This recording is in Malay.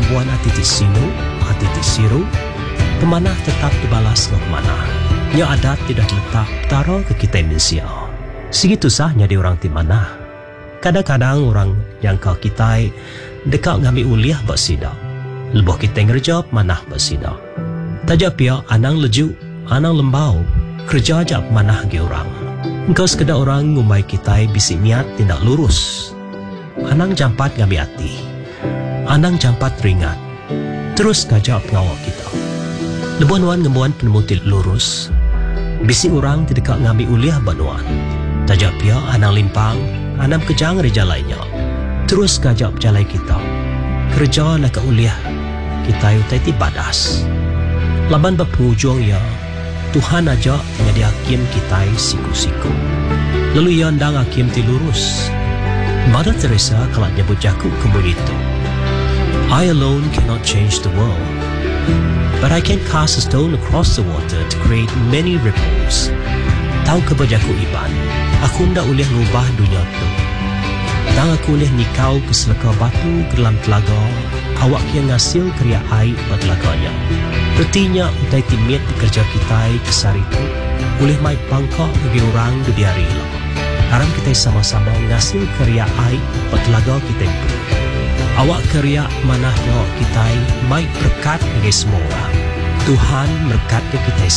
buan ati ti sino, ati ti siru, pemanah tetap dibalas ng pemanah. Nya adat tidak letak taro ke kita manusia. Segitu sahnya di orang ti manah. Kadang-kadang orang yang kau kita dekat ngambil uliah bersidak. Lebuh kita ngerjap manah bersidak. Tajak pia anang leju, anang lembau, kerja ajak manah ke orang. Engkau sekedar orang ngumai kita bisi niat tindak lurus. Anang jampat ngambil hati. Anang jampat ringat. Terus kajak pengawal kita. Lebuan-wan ngemuan penemutil lurus. Bisi orang tidak ngambil uliah banuan. Tajak pia anang limpang, anam kejang reja lainnya. Terus kajak jalai kita. Kerja nak uliah kita utai ti badas. Laban berpenghujung ya, Tuhan aja menjadi hakim kita siku-siku. Lalu ia ndang hakim ti lurus. Mother Teresa kalau nyebut jaku kemudian itu. I alone cannot change the world. But I can cast a stone across the water to create many ripples. Tahu kebajaku Iban, aku ndak boleh ngubah dunia tu. Tang aku boleh nikau ke selaka batu ke dalam telaga, awak yang ngasil kriya air buat telaganya. Artinya utai timit kerja kita ke sari tu, boleh mai pangkak bagi orang di hari ini. Haram kita sama-sama ngasil kriya air buat telaga kita tu. Awak kerja mana awak kita mai berkat bagi semua orang. Tuhan berkat kita